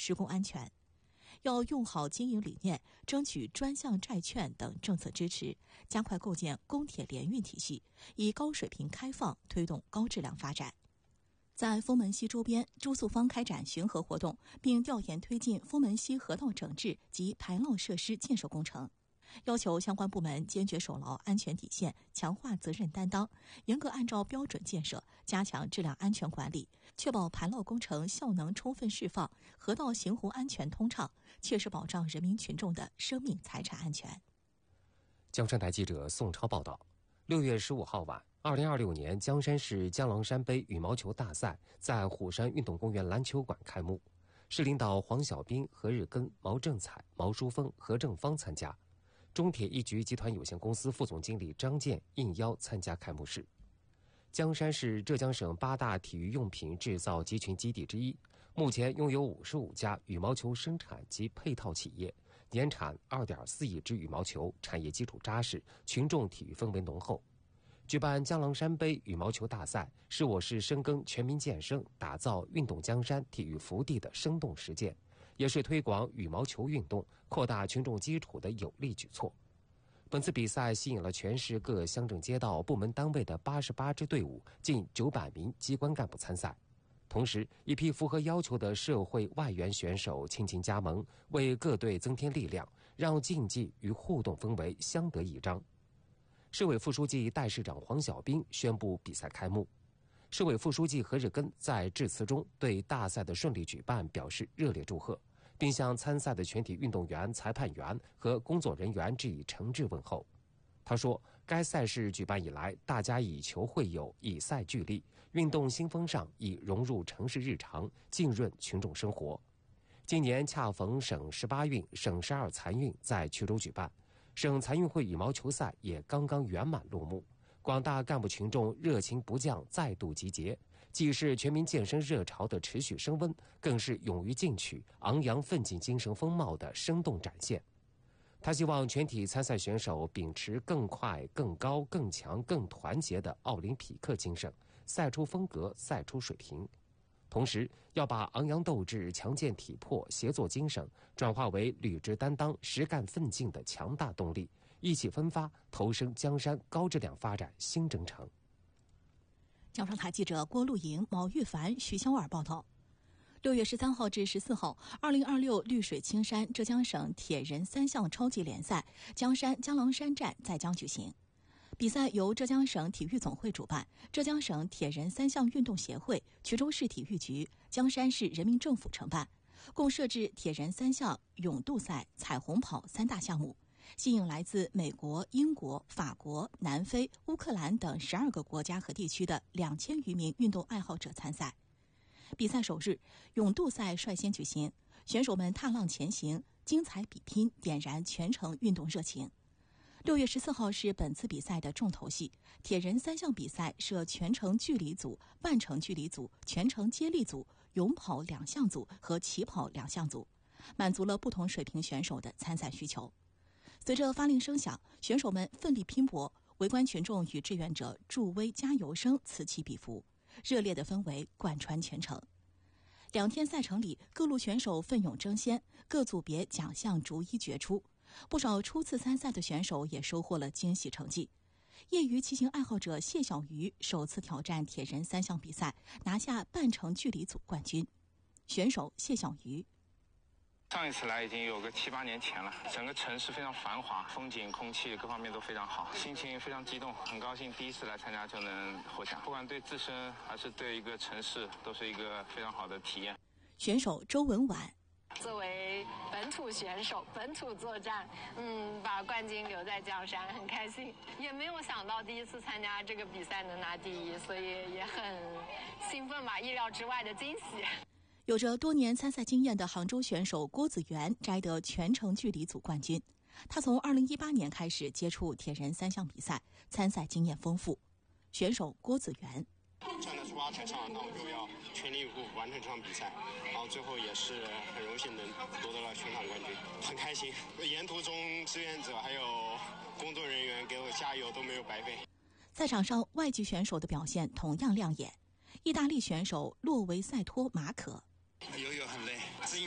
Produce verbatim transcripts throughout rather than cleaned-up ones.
施工安全。要用好经营理念，争取专项债券等政策支持，加快构建公铁联运体系，以高水平开放推动高质量发展。在丰门溪周边，朱素方开展巡河活动，并调研推进丰门溪河道整治及排涝设施建设工程，要求相关部门坚决守牢安全底线，强化责任担当，严格按照标准建设，加强质量安全管理，确保排涝工程效能充分释放，河道行洪安全通畅，切实保障人民群众的生命财产安全。 江山台记者宋超报道，六月十五号晚，二零二六年江山市江郎山杯羽毛球大赛在虎山运动公园篮球馆开幕，市领导黄小斌、何日根、毛正彩、毛淑峰、何正芳参加。中铁一局集团有限公司副总经理张健应邀参加开幕式。江山是浙江省八大体育用品制造集群基地之一，目前拥有五十五家羽毛球生产及配套企业，年产 二点四亿只羽毛球，产业基础扎实，群众体育氛围浓厚。举办江郎山杯羽毛球大赛是我市深耕全民健身、打造运动江山体育福地的生动实践，也是推广羽毛球运动、扩大群众基础的有力举措。本次比赛吸引了全市各乡镇街道部门单位的八十八支队伍，近九百名机关干部参赛。同时，一批符合要求的社会外援选手倾情加盟，为各队增添力量，让竞技与互动氛围相得益彰。市委副书记、代市长黄小斌宣布比赛开幕。市委副书记何日根在致辞中对大赛的顺利举办表示热烈祝贺，并向参赛的全体运动员、裁判员和工作人员致以诚挚问候。他说，该赛事举办以来，大家以球会友，以赛聚力，运动新风尚已融入城市日常，浸润群众生活。今年恰逢省十八运、省十二残运在衢州举办，省残运会羽毛球赛也刚刚圆满落幕，广大干部群众热情不降，再度集结，既是全民健身热潮的持续升温，更是勇于进取、昂扬奋进精神风貌的生动展现。他希望全体参赛选手秉持更快、更高、更强、更团结的奥林匹克精神，赛出风格，赛出水平。同时，要把昂扬斗志、强健体魄、协作精神转化为履职担当、实干奋进的强大动力，一起分发，投身江山高质量发展新征程。 江上台记者郭露莹、毛玉凡、徐小尔报道。六月十三号至十四号，二零二六绿水青山浙江省铁人三项超级联赛江山江郎山站在江举行。比赛由浙江省体育总会主办，浙江省铁人三项运动协会、衢州市体育局、江山市人民政府承办，共设置铁人三项、泳渡赛、彩虹跑三大项目，吸引来自美国、英国、法国、南非、乌克兰等十二个国家和地区的两千余名运动爱好者参赛。比赛首日，泳渡赛率先举行，选手们踏浪前行，精彩比拼点燃全程运动热情。六月十四号是本次比赛的重头戏，铁人三项比赛设全程距离组、半程距离组、全程接力组、泳跑两项组和起跑两项组，满足了不同水平选手的参赛需求。随着发令声响，选手们奋力拼搏，围观群众与志愿者助威加油声此起彼伏，热烈的氛围贯穿全程。两天赛程里，各路选手奋勇争先，各组别奖项逐一决出。不少初次参赛的选手也收获了惊喜成绩。业余骑行爱好者谢小鱼首次挑战铁人三项比赛，拿下半程距离组冠军。选手谢小鱼： 上一次来已经有个七八年前了，整个城市非常繁华，风景、空气各方面都非常好，心情非常激动，很高兴第一次来参加就能获奖，不管对自身还是对一个城市，都是一个非常好的体验。 选手周文婉： 作为本土选手，本土作战，嗯，把冠军留在江山，很开心。也没有想到第一次参加这个比赛能拿第一，所以也很兴奋吧，意料之外的惊喜。 有着多年参赛经验的杭州选手郭子元摘得全程距离组冠军。他从二零一八年开始接触铁人三项比赛，参赛经验丰富。选手郭子元： 站在出发台上，那我就要全力以赴完成这场比赛，然后最后也是很荣幸能夺得了全场冠军，很开心。沿途中志愿者还有工作人员给我加油都没有白费。 赛场上外籍选手的表现同样亮眼。意大利选手洛维塞托马可： 游泳很累，自行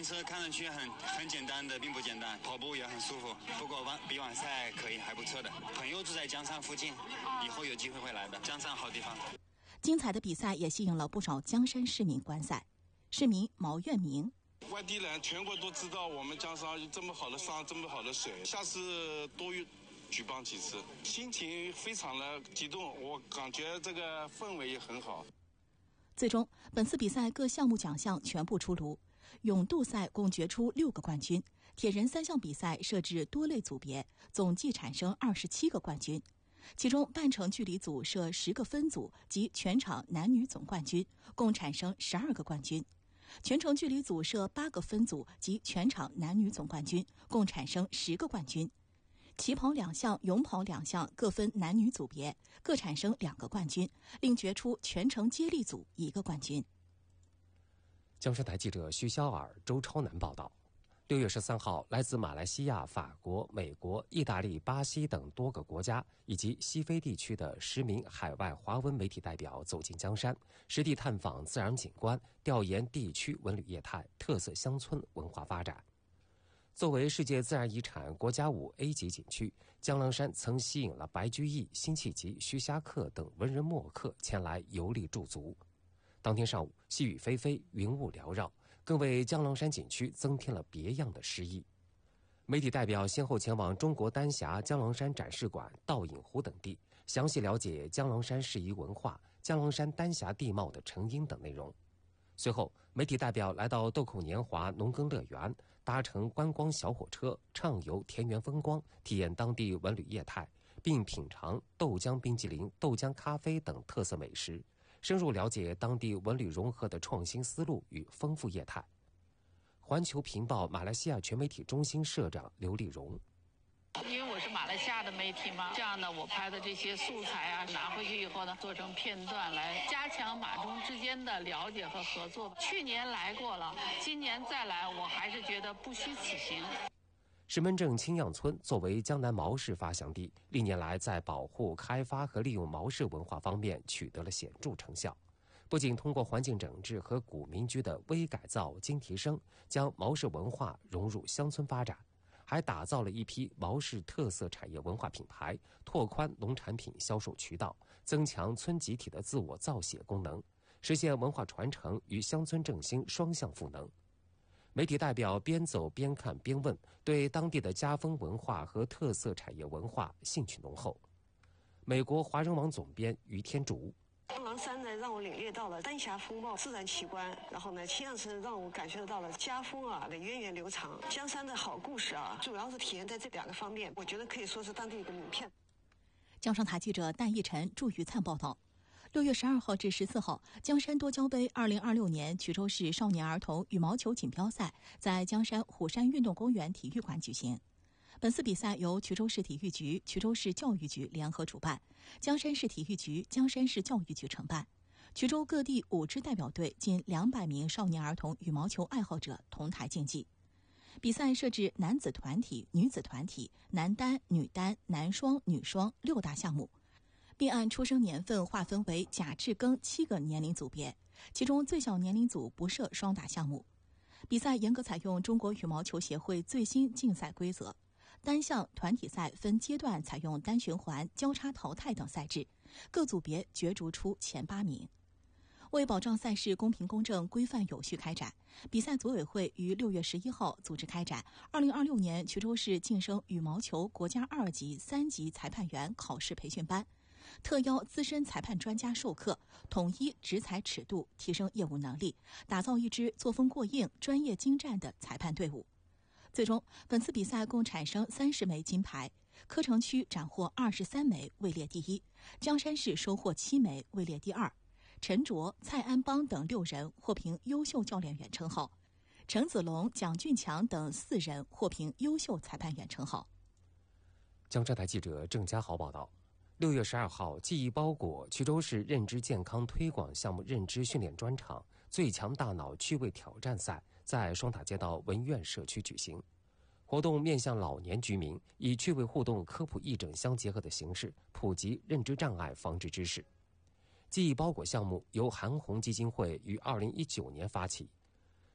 行车看上去很很简单的，并不简单，跑步也很舒服。不过完比完赛可以，还不错的。朋友住在江山附近，以后有机会会来的。江山好地方。 精彩的比赛也吸引了不少江山市民观赛。市民毛愿明。 外地人全国都知道我们江山有这么好的山，这么好的水，下次多举办几次，心情非常的激动，我感觉这个氛围也很好。 最终，本次比赛各项目奖项全部出炉，泳渡赛共决出六个冠军，铁人三项比赛设置多类组别，总计产生二十七个冠军。其中半程距离组设十个分组及全场男女总冠军，共产生十二个冠军；全程距离组设八个分组及全场男女总冠军，共产生十个冠军。旗跑两项、泳跑两项各分男女组别，各产生两个冠军，另决出全程接力组一个冠军。 江山台记者徐潇尔、周超南报道。六月十三号，来自马来西亚、法国、美国、意大利、巴西等多个国家以及西非地区的十名海外华文媒体代表走进江山，实地探访自然景观，调研地区文旅业态、特色乡村文化发展。作为世界自然遗产国家五 A 级景区，江郎山曾吸引了白居易、辛弃疾、徐霞客等文人墨客前来游历驻足。当天上午，细雨霏霏，云雾缭绕，更为江郎山景区增添了别样的诗意。媒体代表先后前往中国丹霞江郎山展示馆、倒影湖等地，详细了解江郎山适宜文化、江郎山丹霞地貌的成因等内容。随后，媒体代表来到豆蔻年华农耕乐园，搭乘观光小火车，畅游田园风光，体验当地文旅业态，并品尝豆浆冰淇淋、豆浆咖啡等特色美食，深入了解当地文旅融合的创新思路与丰富业态。环球频报马来西亚全媒体中心社长刘丽荣。 因为我是马来西亚的媒体嘛，这样呢，我拍的这些素材啊，拿回去以后呢，做成片段来加强马中之间的了解和合作。去年来过了，今年再来，我还是觉得不虚此行。 石门镇青样村作为江南毛氏发祥地，历年来在保护、开发和利用毛氏文化方面取得了显著成效。不仅通过环境整治和古民居的微改造、精提升，将毛氏文化融入乡村发展，还打造了一批毛氏特色产业文化品牌，拓宽农产品销售渠道，增强村集体的自我造血功能，实现文化传承与乡村振兴双向赋能。媒体代表边走边看边问，对当地的家风文化和特色产业文化兴趣浓厚。美国华人网总编于天竹。 江郎山呢，让我领略到了丹霞风貌、自然奇观，然后呢，青样村让我感受到了家风啊的源远流长。江山的好故事啊，主要是体现在这两个方面，我觉得可以说是当地一个名片。 江上台记者戴义晨、祝玉灿报道。六月十二号至十四号，江山多胶杯二零二六年衢州市少年儿童羽毛球锦标赛在江山虎山运动公园体育馆举行。本次比赛由衢州市体育局、衢州市教育局联合主办，江山市体育局、江山市教育局承办。衢州各地五支代表队近两百名少年儿童羽毛球爱好者同台竞技。比赛设置男子团体、女子团体、男单、女单、男双、女双六大项目，并按出生年份划分为甲、至庚七个年龄组别，其中最小年龄组不设双打项目。比赛严格采用中国羽毛球协会最新竞赛规则。单项团体赛分阶段采用单循环、交叉淘汰等赛制，各组别角逐出前八名。为保障赛事公平公正、规范有序开展，比赛组委会于六月十一号组织开展二零二六年衢州市晋升羽毛球国家二级、三级裁判员考试培训班，特邀资深裁判专家授课，统一执裁尺度，提升业务能力，打造一支作风过硬、专业精湛的裁判队伍。最终，本次比赛共产生三十枚金牌，柯城区斩获二十三枚，位列第一；江山市收获七枚，位列第二。陈卓、蔡安邦等六人获评优秀教练员称号，程子龙、蒋俊强等四人获评优秀裁判员称号。 江山台记者郑家豪报道。六月十二号，记忆包裹衢州市认知健康推广项目认知训练专场最强大脑趣味挑战赛在双塔街道文苑社区举行。活动面向老年居民，以趣味互动、科普义诊相结合的形式，普及认知障碍防治知识。记忆包裹项目由韩红基金会于二零一九年发起，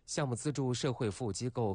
项目资助社会服务机构